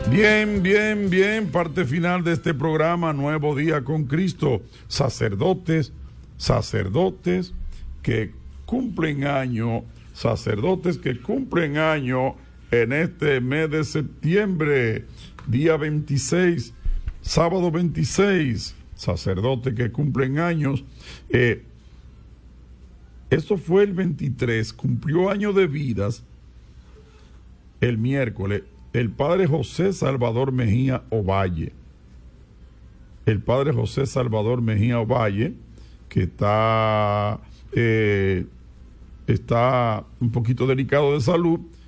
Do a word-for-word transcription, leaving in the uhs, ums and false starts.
Bien, bien, bien, parte final de este programa Nuevo Día con Cristo. Sacerdotes, sacerdotes que cumplen año, sacerdotes que cumplen año en este mes de septiembre, día veintiséis, sábado veintiséis, sacerdotes que cumplen años. Eh, esto fue el veintitrés, cumplió año de vidas el miércoles. El padre José Salvador Mejía Ovalle, el padre José Salvador Mejía Ovalle, que está, eh, está un poquito delicado de salud,